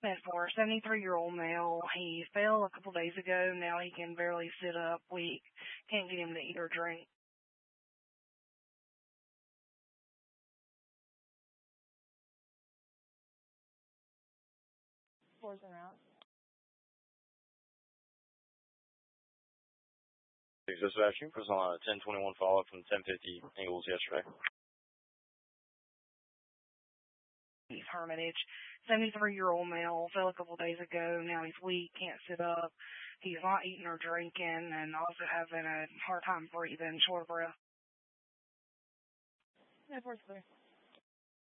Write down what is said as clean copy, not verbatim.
For 73-year-old male. He fell a couple days ago. Now he can barely sit up, weak. Can't get him to eat or drink. Fours and routes. Dispatching was on a 1021 follow-up from 1050 Ingles yesterday. Hermitage. 73-year-old male. Fell a couple days ago. Now he's weak. Can't sit up. He's not eating or drinking and also having a hard time breathing, short of breath. No, 4's clear.